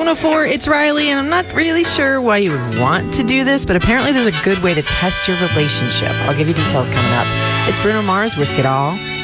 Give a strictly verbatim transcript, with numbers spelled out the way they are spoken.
one oh four, it's Riley, and I'm not really sure why you would want to do this, but apparently there's a good way to test your relationship. I'll give you details coming up. It's Bruno Mars, Risk It All.